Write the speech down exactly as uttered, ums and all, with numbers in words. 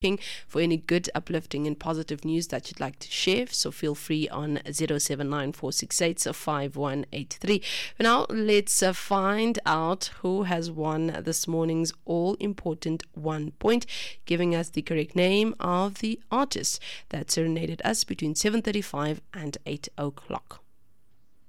for any good, uplifting and positive news that you'd like to share, so feel free on zero seven nine four six eight five one eight three. Now let's uh, find out who has won this morning's all-important one point, giving us the correct name of the artist that serenaded us between seven thirty-five and eight o'clock.